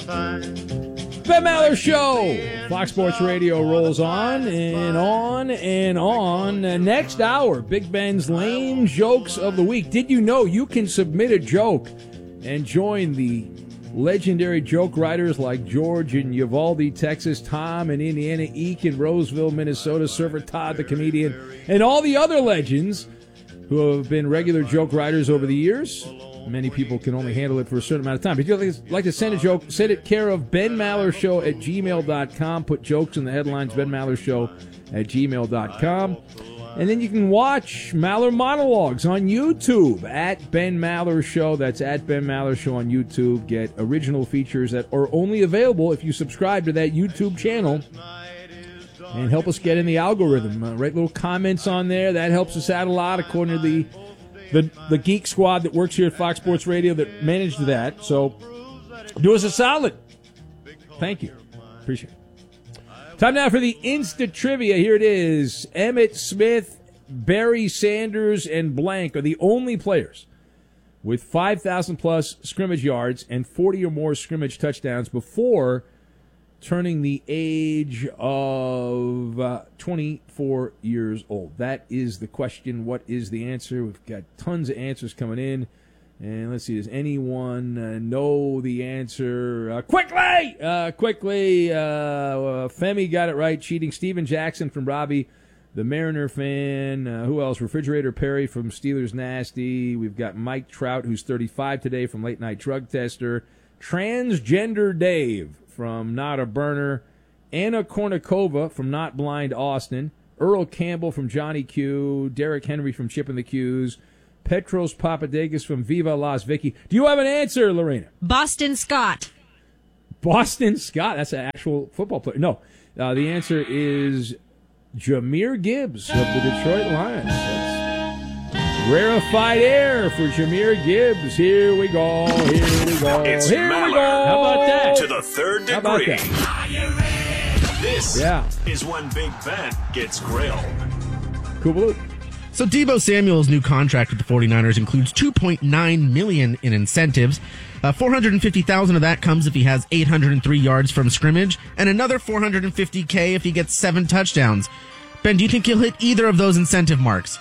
Ben Maller Show. Fox Sports Radio rolls on and on and on. Next hour, Big Ben's Lame Jokes of the Week. Did you know you can submit a joke and join the legendary joke writers like George in Uvalde, Texas, Tom in Indiana, Eek in Roseville, Minnesota, Surfer Todd the comedian, and all the other legends who have been regular joke writers over the years? Many people can only handle it for a certain amount of time. If you'd like to send a joke, send it care of benmallershow@gmail.com. Put jokes in the headlines, benmallershow@gmail.com. And then you can watch Maller Monologues on YouTube at Ben Maller Show. That's at Ben Maller Show on YouTube. Get original features that are only available if you subscribe to that YouTube channel. And help us get in the algorithm. Write little comments on there. That helps us out a lot, according to the Geek Squad that works here at Fox Sports Radio that managed that. So do us a solid. Thank you. Appreciate it. Time now for the Insta Trivia. Here it is. Emmitt Smith, Barry Sanders, and blank are the only players with 5,000-plus scrimmage yards and 40 or more scrimmage touchdowns before turning the age of 24 years old. That is the question. What is the answer? We've got tons of answers coming in. And let's see, does anyone know the answer? Quickly! Femi got it right. Cheating. Steven Jackson from Robbie, the Mariner fan. Who else? Refrigerator Perry from Steelers Nasty. We've got Mike Trout, who's 35 today, from Late Night Drug Tester. Transgender Dave from Not a Burner. Anna Kournikova from Not Blind Austin. Earl Campbell from Johnny Q. Derek Henry from Chip and the Q's. Petros Papadakis from Viva Las Vicky. Do you have an answer, Lorena? Boston Scott. Boston Scott? That's an actual football player. No, the answer is Jahmyr Gibbs of the Detroit Lions. That's rarefied air for Jahmyr Gibbs. Here we go. It's Here Maller. we go. How about that? To the third degree. How about that? This is when Big Ben gets grilled. Cool. So Deebo Samuel's new contract with the 49ers includes $2.9 million in incentives. $450,000 of that comes if he has 803 yards from scrimmage, and another $450K if he gets 7 touchdowns. Ben, do you think he'll hit either of those incentive marks?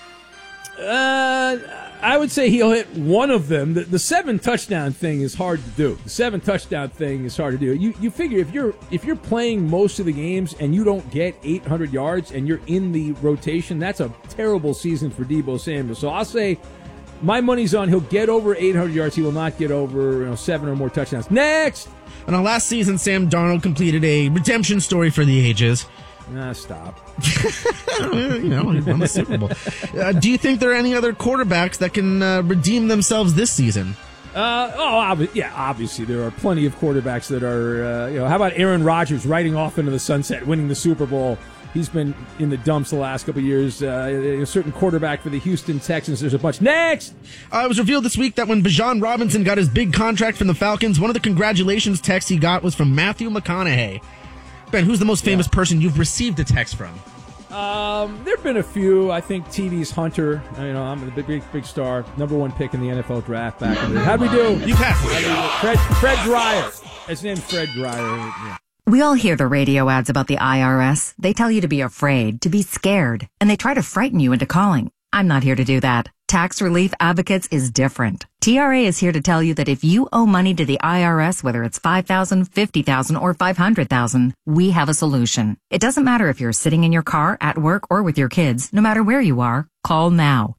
I would say he'll hit one of them. The 7 touchdown thing is hard to do. The 7 touchdown thing is hard to do. You figure if you're playing most of the games and you don't get 800 yards and you're in the rotation, that's a terrible season for Deebo Samuel. So I'll say my money's on he'll get over 800 yards. He will not get over 7 or more touchdowns. Next! And last season, Sam Darnold completed a redemption story for the ages. Stop. He won the Super Bowl. Do you think there are any other quarterbacks that can redeem themselves this season? Obviously there are plenty of quarterbacks that are, how about Aaron Rodgers riding off into the sunset, winning the Super Bowl? He's been in the dumps the last couple of years. A certain quarterback for the Houston Texans. There's a bunch. Next! It was revealed this week that when Bijan Robinson got his big contract from the Falcons, one of the congratulations texts he got was from Matthew McConaughey. Ben, who's the most famous person you've received a text from? There have been a few. I think TV's Hunter. I'm a big star. Number 1 pick in the NFL draft back in the day. How'd we do? You passed. Fred Dreyer. His name's Fred Dreyer. Yeah. We all hear the radio ads about the IRS. They tell you to be afraid, to be scared, and they try to frighten you into calling. I'm not here to do that. Tax Relief Advocates is different. TRA is here to tell you that if you owe money to the IRS, whether it's $5,000, $50,000, or $500,000, we have a solution. It doesn't matter if you're sitting in your car, at work, or with your kids. No matter where you are, call now.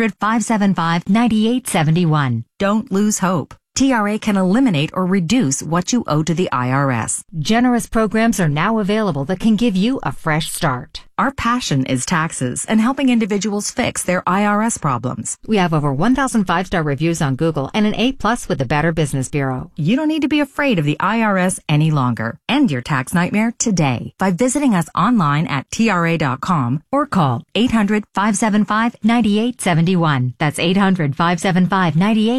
800-575-9871. Don't lose hope. TRA can eliminate or reduce what you owe to the IRS. Generous programs are now available that can give you a fresh start. Our passion is taxes and helping individuals fix their IRS problems. We have over 1,000 5-star reviews on Google and an A+ with the Better Business Bureau. You don't need to be afraid of the IRS any longer. End your tax nightmare today by visiting us online at TRA.com or call 800-575-9871. That's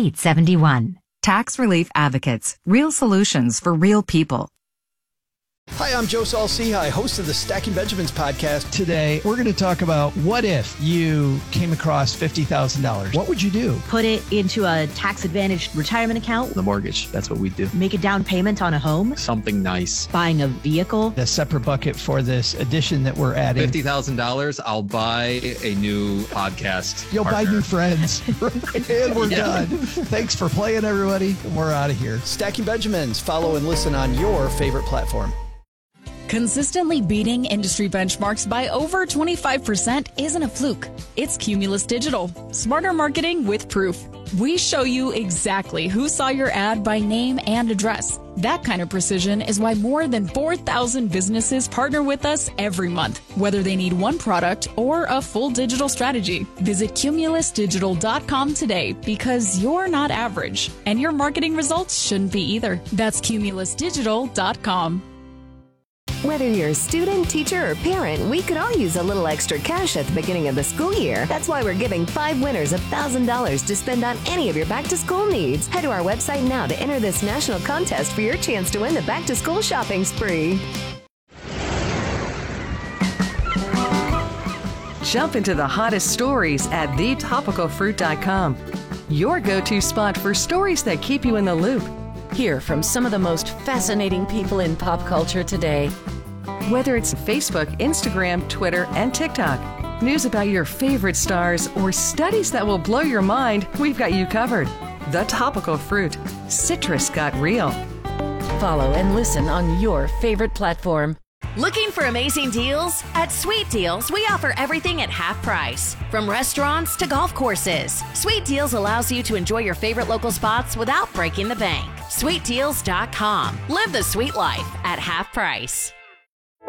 800-575-9871. Tax Relief Advocates. Real solutions for real people. Hi, I'm Joe Saul-Sehy, host of the Stacking Benjamins podcast. Today, we're going to talk about what if you came across $50,000? What would you do? Put it into a tax-advantaged retirement account. The mortgage, that's what we do. Make a down payment on a home. Something nice. Buying a vehicle. A separate bucket for this addition that we're adding. $50,000, I'll buy a new podcast. You'll partner. buy new friends. And we're done. Thanks for playing, everybody. And we're out of here. Stacking Benjamins. Follow and listen on your favorite platform. Consistently beating industry benchmarks by over 25% isn't a fluke. It's Cumulus Digital. Smarter marketing with proof. We show you exactly who saw your ad by name and address. That kind of precision is why more than 4,000 businesses partner with us every month, whether they need one product or a full digital strategy. Visit cumulusdigital.com today because you're not average, and your marketing results shouldn't be either. That's cumulusdigital.com. Whether you're a student, teacher, or parent, we could all use a little extra cash at the beginning of the school year. That's why we're giving 5 winners $1,000 to spend on any of your back-to-school needs. Head to our website now to enter this national contest for your chance to win the back-to-school shopping spree. Jump into the hottest stories at thetopicalfruit.com. Your go-to spot for stories that keep you in the loop. Hear from some of the most fascinating people in pop culture today. Whether it's Facebook, Instagram, Twitter, and TikTok, news about your favorite stars, or studies that will blow your mind, we've got you covered. The Topical Fruit. Citrus got real. Follow and listen on your favorite platform. Looking for amazing deals? At Sweet Deals, we offer everything at half price. From restaurants to golf courses, Sweet Deals allows you to enjoy your favorite local spots without breaking the bank. SweetDeals.com. Live the sweet life at half price.